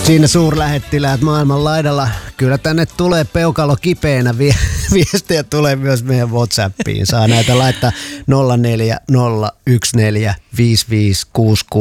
Siinä suurlähettiläät maailman laidalla. Kyllä tänne tulee peukalo kipeänä. Viestejä tulee myös meidän WhatsAppiin. Saa näitä laittaa 0401455666.